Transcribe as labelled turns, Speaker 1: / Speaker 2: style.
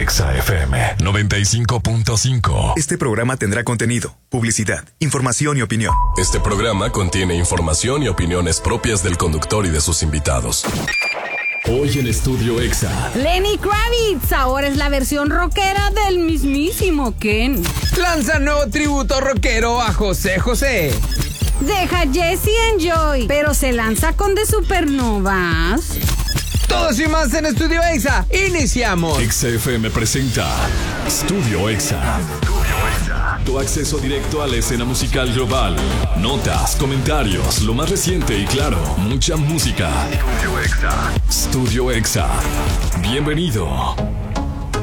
Speaker 1: Exa FM 95.5.
Speaker 2: Este programa tendrá contenido, publicidad, información y opinión.
Speaker 3: Este programa contiene información y opiniones propias del conductor y de sus invitados.
Speaker 1: Hoy en Estudio Exa.
Speaker 4: Lenny Kravitz ahora es la versión rockera del mismísimo Ken.
Speaker 5: Lanza nuevo tributo rockero a José José.
Speaker 4: Deja Jesse Enjoy, pero se lanza con The Supernovas.
Speaker 5: Todo y más en Estudio Exa. Iniciamos.
Speaker 1: Exa FM presenta Estudio Exa. Tu acceso directo a la escena musical global. Notas, comentarios, lo más reciente y claro, mucha música. Estudio Exa. Bienvenido.